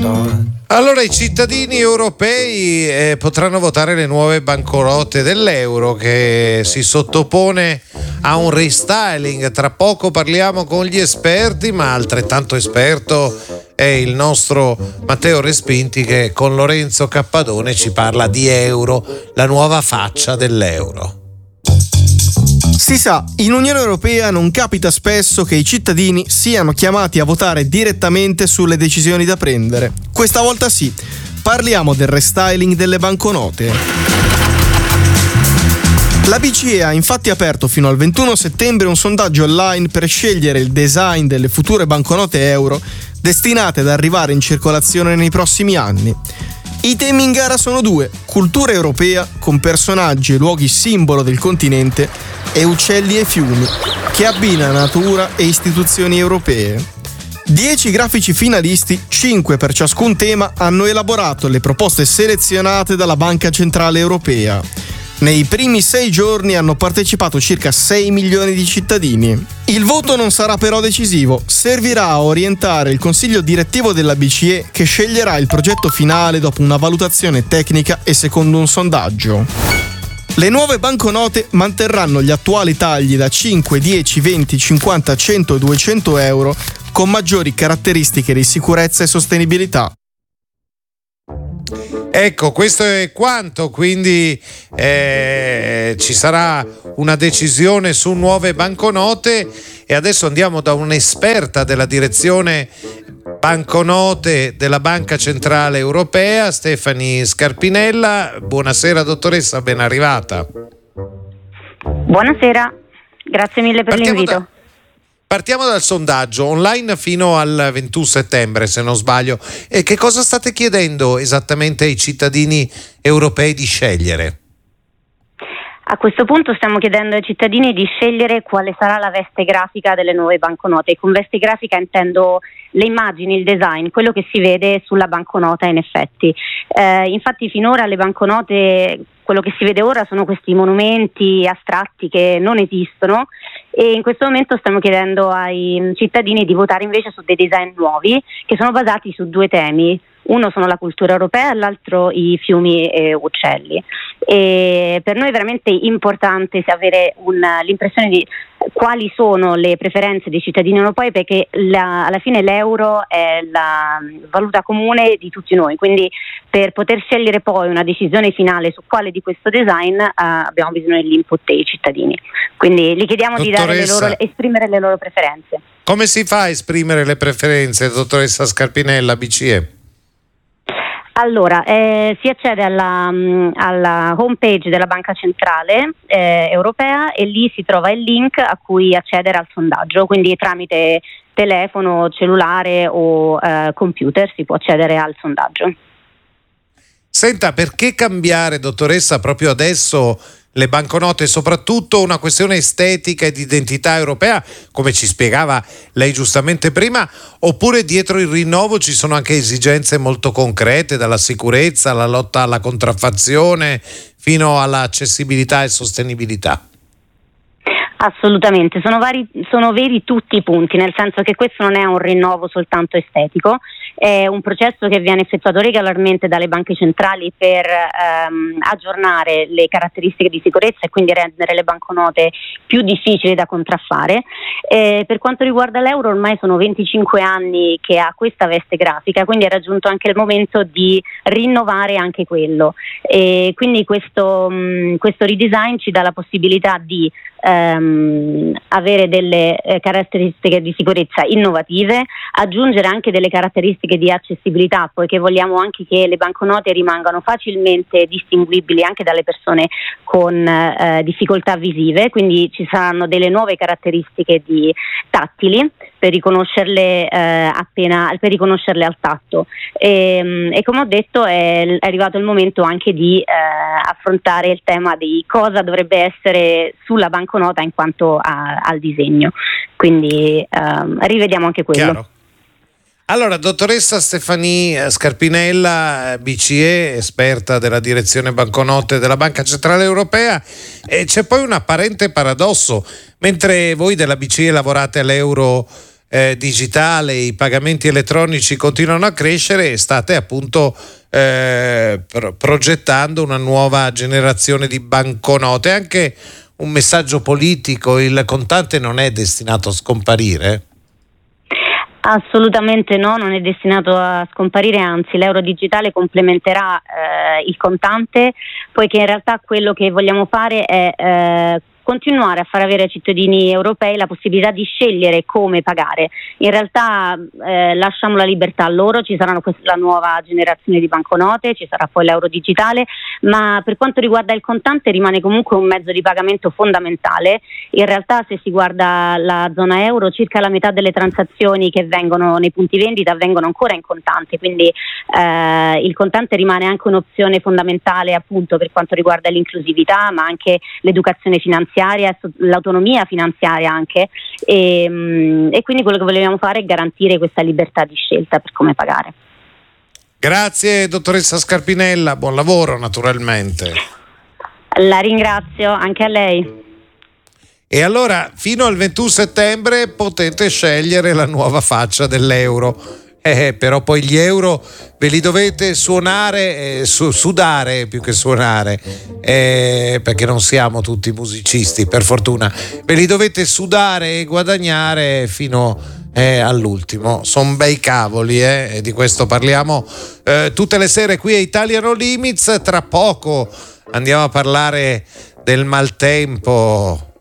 Allora i cittadini europei potranno votare le nuove banconote dell'euro che si sottopone a un restyling. Tra poco parliamo con gli esperti, ma altrettanto esperto è il nostro Matteo Respinti che con Lorenzo Cappadone ci parla di euro, la nuova faccia dell'euro. Si sa, in Unione Europea non capita spesso che i cittadini siano chiamati a votare direttamente sulle decisioni da prendere. Questa volta sì, parliamo del restyling delle banconote. La BCE ha infatti aperto fino al 21 settembre un sondaggio online per scegliere il design delle future banconote euro destinate ad arrivare in circolazione nei prossimi anni. I temi in gara sono due: cultura europea con personaggi e luoghi simbolo del continente e uccelli e fiumi, che abbina natura e istituzioni europee. 10 grafici finalisti, 5 per ciascun tema, hanno elaborato le proposte selezionate dalla Banca Centrale Europea. Nei primi 6 giorni hanno partecipato circa 6 milioni di cittadini. Il voto non sarà però decisivo, servirà a orientare il consiglio direttivo della BCE che sceglierà il progetto finale dopo una valutazione tecnica e secondo un sondaggio. Le nuove banconote manterranno gli attuali tagli da 5, 10, 20, 50, 100 e 200 euro con maggiori caratteristiche di sicurezza e sostenibilità. Ecco, questo è quanto, quindi ci sarà una decisione su nuove banconote e adesso andiamo da un'esperta della direzione banconote della Banca Centrale Europea, Stefani Scarpinella. Buonasera dottoressa, ben arrivata. Buonasera, grazie mille per l'invito. Partiamo dal sondaggio online fino al 21 settembre, se non sbaglio. E che cosa state chiedendo esattamente ai cittadini europei di scegliere? A questo punto stiamo chiedendo ai cittadini di scegliere quale sarà la veste grafica delle nuove banconote. E con veste grafica intendo le immagini, il design, quello che si vede sulla banconota in effetti. Infatti finora le banconote, quello che si vede ora sono questi monumenti astratti che non esistono e in questo momento stiamo chiedendo ai cittadini di votare invece su dei design nuovi che sono basati su 2 temi. Uno sono la cultura europea e l'altro i fiumi e uccelli. E per noi è veramente importante avere l'impressione di quali sono le preferenze dei cittadini europei, perché alla fine l'euro è la valuta comune di tutti noi, quindi per poter scegliere poi una decisione finale su quale di questo design abbiamo bisogno dell'input dei cittadini, quindi gli chiediamo di esprimere le loro preferenze. Come si fa a esprimere le preferenze, dottoressa Scarpinella, BCE? Allora, si accede alla homepage della Banca Centrale Europea e lì si trova il link a cui accedere al sondaggio, quindi tramite telefono, cellulare o computer si può accedere al sondaggio. Senta, perché cambiare, dottoressa, proprio adesso le banconote? Soprattutto una questione estetica e di identità europea, come ci spiegava lei giustamente prima, oppure dietro il rinnovo ci sono anche esigenze molto concrete, dalla sicurezza alla lotta alla contraffazione fino all'accessibilità e sostenibilità? Assolutamente, sono veri tutti i punti, nel senso che questo non è un rinnovo soltanto estetico, è un processo che viene effettuato regolarmente dalle banche centrali per aggiornare le caratteristiche di sicurezza e quindi rendere le banconote più difficili da contraffare. Per quanto riguarda l'euro, ormai sono 25 anni che ha questa veste grafica, quindi è raggiunto anche il momento di rinnovare anche quello. E quindi questo redesign ci dà la possibilità di avere delle caratteristiche di sicurezza innovative, aggiungere anche delle caratteristiche di accessibilità, poiché vogliamo anche che le banconote rimangano facilmente distinguibili anche dalle persone con difficoltà visive, quindi ci saranno delle nuove caratteristiche di tattili per riconoscerle per riconoscerle al tatto e come ho detto è arrivato il momento anche di affrontare il tema di cosa dovrebbe essere sulla banconota in quanto al disegno, quindi rivediamo anche quello. Chiaro. Allora, dottoressa Stefani Scarpinella, BCE, esperta della direzione banconote della Banca Centrale Europea, c'è poi un apparente paradosso: mentre voi della BCE lavorate all'euro digitale, i pagamenti elettronici continuano a crescere e state appunto progettando una nuova generazione di banconote. Anche un messaggio politico: il contante non è destinato a scomparire? Assolutamente no, non è destinato a scomparire, anzi l'euro digitale complementerà il contante, poiché in realtà quello che vogliamo fare è continuare a far avere ai cittadini europei la possibilità di scegliere come pagare. In realtà lasciamo la libertà a loro, ci saranno la nuova generazione di banconote, ci sarà poi l'euro digitale, ma per quanto riguarda il contante rimane comunque un mezzo di pagamento fondamentale. In realtà, se si guarda la zona euro, circa la metà delle transazioni che vengono nei punti vendita avvengono ancora in contante, quindi il contante rimane anche un'opzione fondamentale appunto per quanto riguarda l'inclusività, ma anche l'educazione finanziaria, l'autonomia finanziaria anche, e quindi quello che vogliamo fare è garantire questa libertà di scelta per come pagare. Grazie dottoressa Scarpinella, buon lavoro naturalmente. La ringrazio, anche a lei. E allora fino al 21 settembre potete scegliere la nuova faccia dell'euro. Però poi gli euro ve li dovete sudare più che suonare, perché non siamo tutti musicisti, per fortuna. Ve li dovete sudare e guadagnare fino all'ultimo. Sono bei cavoli, e di questo parliamo tutte le sere qui a Italian No Limits. Tra poco andiamo a parlare del maltempo